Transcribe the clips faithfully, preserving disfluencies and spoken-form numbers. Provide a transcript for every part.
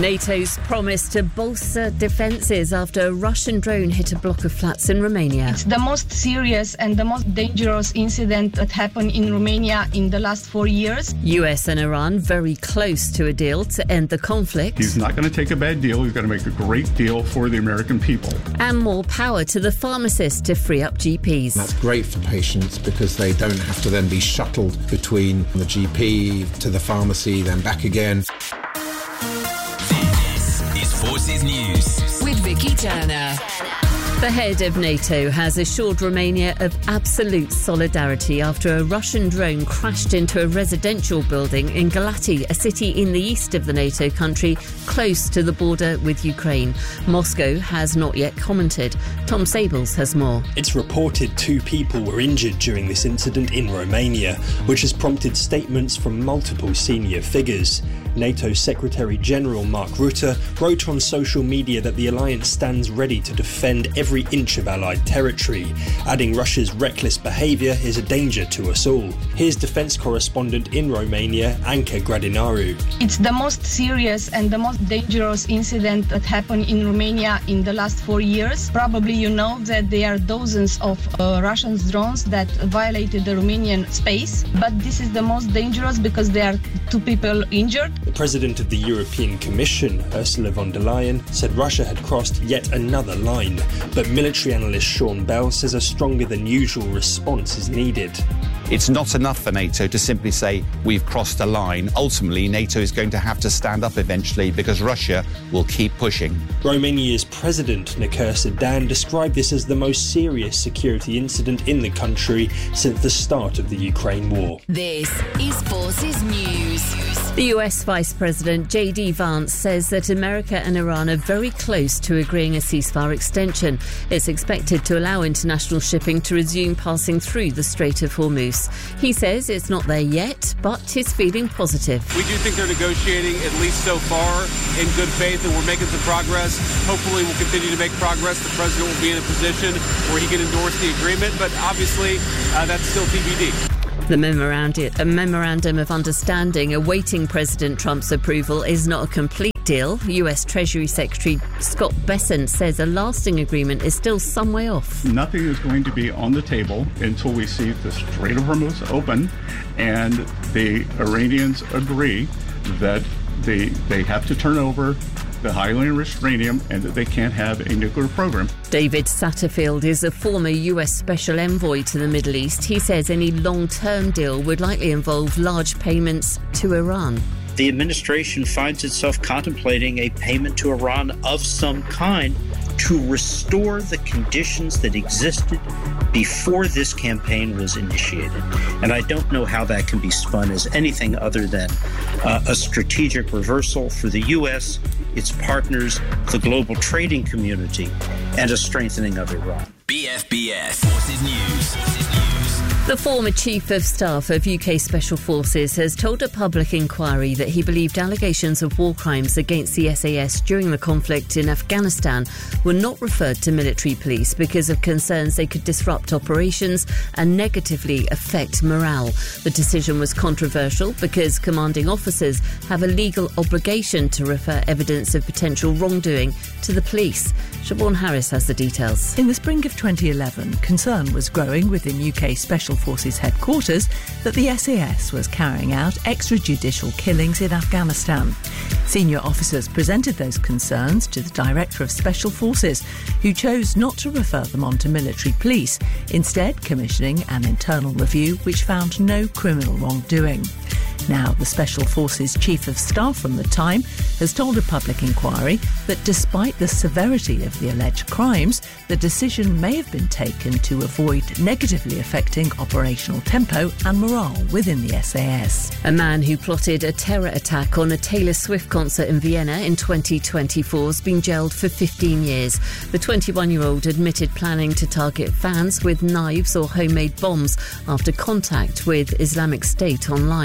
NATO's promise to bolster defences after a Russian drone hit a block of flats in Romania. It's the most serious and the most dangerous incident that happened in Romania in the last four years. U S and Iran very close to a deal to end the conflict. He's not going to take a bad deal. He's going to make a great deal for the American people. And more power to the pharmacists to free up G Ps. That's great for patients because they don't have to then be shuttled between the G P to the pharmacy, then back again. Forces News with Vicky Turner. The head of NATO has assured Romania of absolute solidarity after a Russian drone crashed into a residential building in Galati, a city in the east of the NATO country, close to the border with Ukraine. Moscow has not yet commented. Tom Sables has more. It's reported two people were injured during this incident in Romania, which has prompted statements from multiple senior figures. NATO Secretary-General Mark Rutte wrote on social media that the alliance stands ready to defend every inch of Allied territory, adding Russia's reckless behaviour is a danger to us all. Here's defence correspondent in Romania, Anca Gradinaru. It's the most serious and the most dangerous incident that happened in Romania in the last four years. Probably you know that there are dozens of uh, Russian drones that violated the Romanian space, but this is the most dangerous because there are two people injured. The President of the European Commission, Ursula von der Leyen, said Russia had crossed yet another line, but military analyst Sean Bell says a stronger than usual response is needed. It's not enough for NATO to simply say we've crossed a line. Ultimately, NATO is going to have to stand up eventually because Russia will keep pushing. Romania's President, Nicolae Sedan, described this as the most serious security incident in the country since the start of the Ukraine war. This is Forces News. The U S Vice President J D Vance says that America and Iran are very close to agreeing a ceasefire extension. It's expected to allow international shipping to resume passing through the Strait of Hormuz. He says it's not there yet, but he's feeling positive. We do think they're negotiating, at least so far, in good faith, and we're making some progress. Hopefully we'll continue to make progress. The president will be in a position where he can endorse the agreement, but obviously uh, that's still T B D. The memorandum, a memorandum of understanding awaiting President Trump's approval is not a complete deal. U S Treasury Secretary Scott Bessent says a lasting agreement is still some way off. Nothing is going to be on the table until we see the Strait of Hormuz open and the Iranians agree that they they have to turn over the highly enriched uranium and that they can't have a nuclear program. David Satterfield is a former U S Special Envoy to the Middle East. He says any long-term deal would likely involve large payments to Iran. The administration finds itself contemplating a payment to Iran of some kind to restore the conditions that existed before this campaign was initiated. And I don't know how that can be spun as anything other than uh, a strategic reversal for the U S, its partners, the global trading community, and a strengthening of Iran. B F B S Forces News. Forces News. The former Chief of Staff of U K Special Forces has told a public inquiry that he believed allegations of war crimes against the S A S during the conflict in Afghanistan were not referred to military police because of concerns they could disrupt operations and negatively affect morale. The decision was controversial because commanding officers have a legal obligation to refer evidence of potential wrongdoing to the police. Siobhan Harris has the details. In the spring of twenty eleven, concern was growing within U K Special Forces headquarters that the S A S was carrying out extrajudicial killings in Afghanistan. Senior officers presented those concerns to the Director of Special Forces, who chose not to refer them on to military police, instead commissioning an internal review which found no criminal wrongdoing. Now, the Special Forces Chief of Staff from the time has told a public inquiry that despite the severity of the alleged crimes, the decision may have been taken to avoid negatively affecting operational tempo and morale within the S A S. A man who plotted a terror attack on a Taylor Swift concert in Vienna in twenty twenty-four has been jailed for fifteen years. The twenty-one-year-old admitted planning to target fans with knives or homemade bombs after contact with Islamic State online.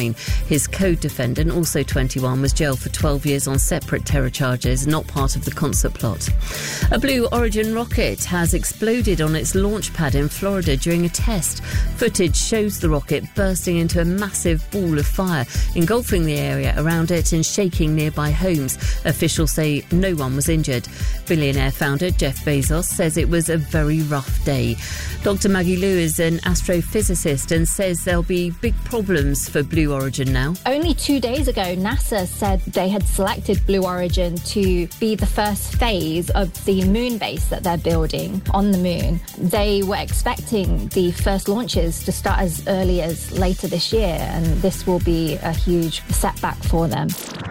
His co-defendant, also twenty-one, was jailed for twelve years on separate terror charges, not part of the concert plot. A Blue Origin rocket has exploded on its launch pad in Florida during a test. Footage shows the rocket bursting into a massive ball of fire, engulfing the area around it and shaking nearby homes. Officials say no one was injured. Billionaire founder Jeff Bezos says it was a very rough day. Doctor Maggie Liu is an astrophysicist and says there'll be big problems for Blue Origin now. Only two days ago, NASA said they had selected Blue Origin to be the first phase of the moon base that they're building on the moon. They were expecting the first launches to start as early as later this year, and this will be a huge setback for them.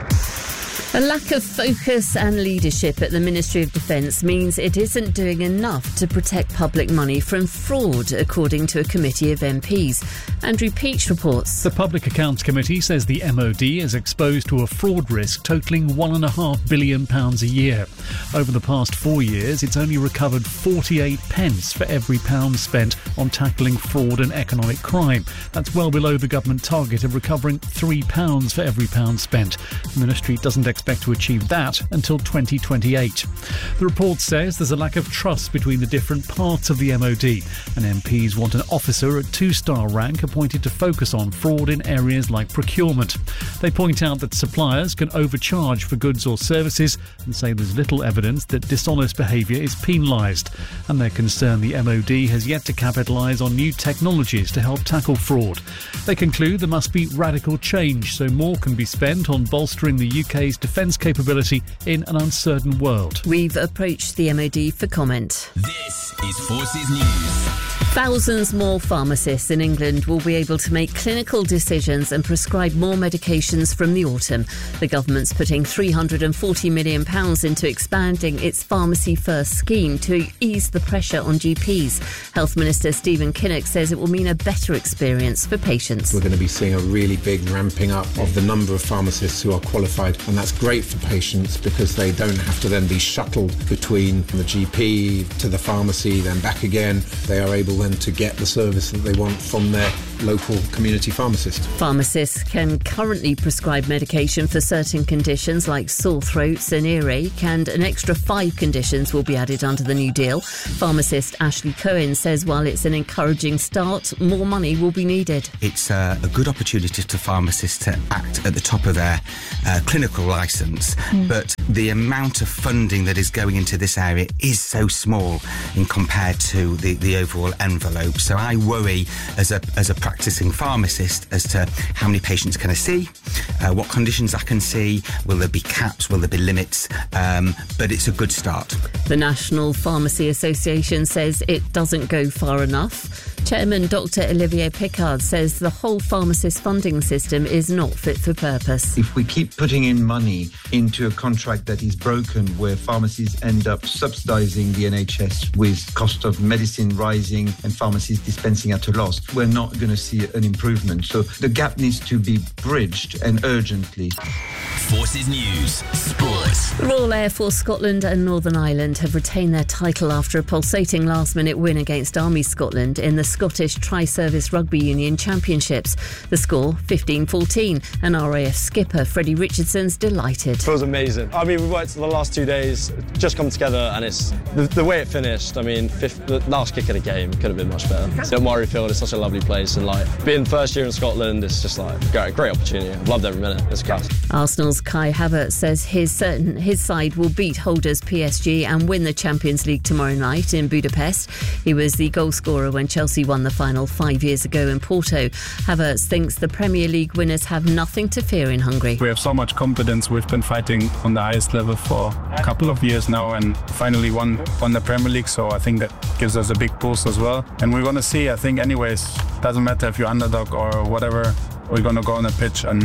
A lack of focus and leadership at the Ministry of Defence means it isn't doing enough to protect public money from fraud, according to a committee of M Ps. Andrew Peach reports. The Public Accounts Committee says the M O D is exposed to a fraud risk totalling one point five billion pounds a year. Over the past four years, it's only recovered forty-eight pence for every pound spent on tackling fraud and economic crime. That's well below the government target of recovering three pounds for every pound spent. The Ministry doesn't expect to achieve that until twenty twenty-eight. The report says there's a lack of trust between the different parts of the M O D, and M Ps want an officer at two-star rank appointed to focus on fraud in areas like procurement. They point out that suppliers can overcharge for goods or services and say there's little evidence that dishonest behaviour is penalised, and they're concerned the M O D has yet to capitalise on new technologies to help tackle fraud. They conclude there must be radical change so more can be spent on bolstering the U K's defence capability in an uncertain world. We've approached the M O D for comment. This is Forces News. Thousands more pharmacists in England will be able to make clinical decisions and prescribe more medications from the autumn. The government's putting three hundred forty million pounds into expanding its Pharmacy First scheme to ease the pressure on G Ps. Health Minister Stephen Kinnock says it will mean a better experience for patients. We're going to be seeing a really big ramping up of the number of pharmacists who are qualified, and that's great for patients because they don't have to then be shuttled between the G P to the pharmacy, then back again. They are able then to get the service that they want from their local community pharmacist. Pharmacists can currently prescribe medication for certain conditions like sore throats and earache, and an extra five conditions will be added under the new deal. Pharmacist Ashley Cohen says while it's an encouraging start, more money will be needed. It's uh, a good opportunity for pharmacists to act at the top of their uh, clinical licence, mm. but the amount of funding that is going into this area is so small in compared to the, the overall envelope. So I worry as a as a practising pharmacist as to how many patients can I see, uh, what conditions I can see, will there be caps, will there be limits, um, but it's a good start. The National Pharmacy Association says it doesn't go far enough. Chairman Doctor Olivier Picard says the whole pharmacist funding system is not fit for purpose. If we keep putting in money into a contract that is broken, where pharmacies end up subsidising the N H S with cost of medicine rising and pharmacies dispensing at a loss, we're not going to see an improvement. So the gap needs to be bridged, and urgently. Forces News Sports. The Royal Air Force Scotland and Northern Ireland have retained their title after a pulsating last-minute win against Army Scotland in the Scottish Tri-Service Rugby Union Championships. The score fifteen fourteen, and R A F skipper Freddie Richardson's delighted. It was amazing. I mean, we worked the last two days, just come together, and it's the, the way it finished. I mean, fifth, the last kick of the game could have been much better. So Murrayfield is such a lovely place, and like being first year in Scotland, it's just like great, great opportunity. I've loved every minute. It's class. Arsenal's Kai Havertz says his certain his side will beat holders P S G and win the Champions League tomorrow night in Budapest. He was the goal scorer when Chelsea won the final five years ago in Porto. Havertz thinks the Premier League winners have nothing to fear in Hungary. We have so much confidence. We've been fighting on the highest level for a couple of years now and finally won, won the Premier League, so I think that gives us a big boost as well. And we're going to see, I think anyways, doesn't matter if you're underdog or whatever, we're going to go on the pitch and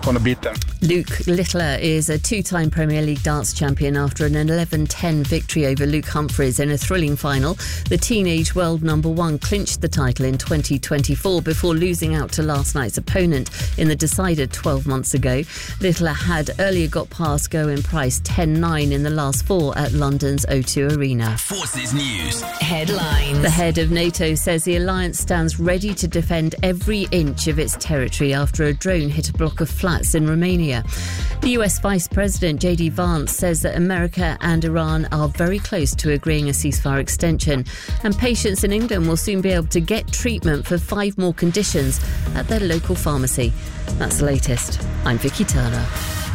want to beat them. Luke Littler is a two-time Premier League darts champion after an eleven ten victory over Luke Humphries in a thrilling final. The teenage world number one clinched the title in twenty twenty-four before losing out to last night's opponent in the decider twelve months ago. Littler had earlier got past Gerwyn Price ten nine in the last four at London's O two Arena. Forces News Headlines. The head of NATO says the alliance stands ready to defend every inch of its territory after a drone hit a block of flats in Romania. The U S Vice President J D Vance says that America and Iran are very close to agreeing a ceasefire extension, and patients in England will soon be able to get treatment for five more conditions at their local pharmacy. That's the latest. I'm Vicky Turner.